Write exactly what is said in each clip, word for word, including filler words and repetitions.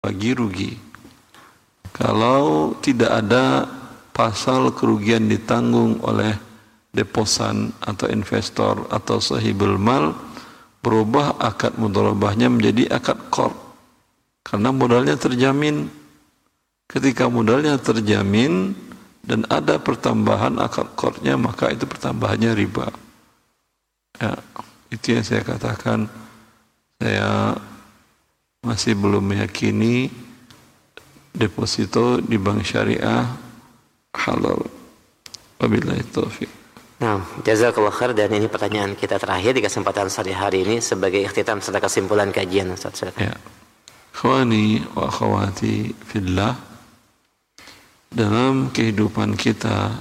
bagi rugi. Kalau tidak ada pasal kerugian ditanggung oleh deposan atau investor atau sahibul mal, berubah akad mudharabahnya menjadi akad qard. Karena modalnya terjamin. Ketika modalnya terjamin dan ada pertambahan akad qardnya, maka itu pertambahannya riba. Ya, itu yang saya katakan. Saya masih belum meyakini deposito di bank syariah halal. Wabillahi taufiq. Nah, jazakallah khair, dan ini pertanyaan kita terakhir di kesempatan sore hari ini sebagai ikhtitam serta kesimpulan kajian, Ustaz. Ya. Khawani wa akhwati fillah, dalam kehidupan kita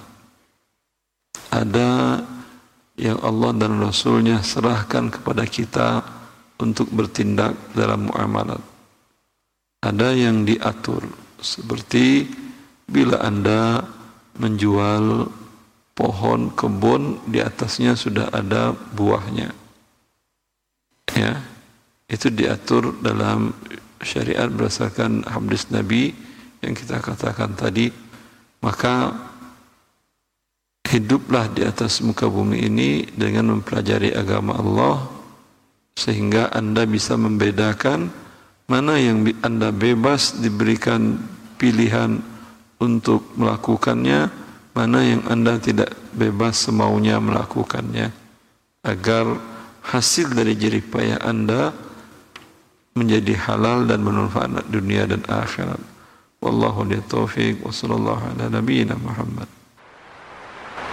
ada yang Allah dan Rasulnya serahkan kepada kita untuk bertindak dalam muamalat. Ada yang diatur, seperti bila Anda menjual pohon kebun, di atasnya sudah ada buahnya. Ya, itu diatur dalam syariat berdasarkan hadis Nabi yang kita katakan tadi. Maka hiduplah di atas muka bumi ini dengan mempelajari agama Allah, sehingga Anda bisa membedakan mana yang Anda bebas diberikan pilihan untuk melakukannya, mana yang Anda tidak bebas semaunya melakukannya, agar hasil dari jerih payah Anda menjadi halal dan bermanfaat dunia dan akhirat. Wallahu li taufiq wa sallallahu ala nabiyyina Muhammad.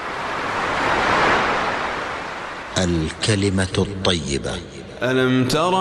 الكلمة الطيبة. ألم تر